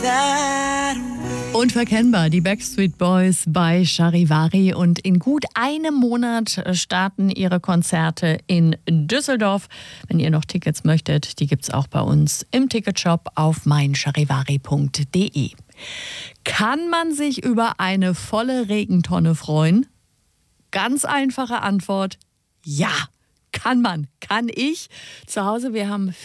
Unverkennbar, die Backstreet Boys bei Charivari, und in gut einem Monat starten ihre Konzerte in Düsseldorf. Wenn ihr noch Tickets möchtet, die gibt's auch bei uns im Ticketshop auf meincharivari.de. Kann man sich über eine volle Regentonne freuen? Ganz einfache Antwort: ja, kann man, kann ich. Zu Hause, wir haben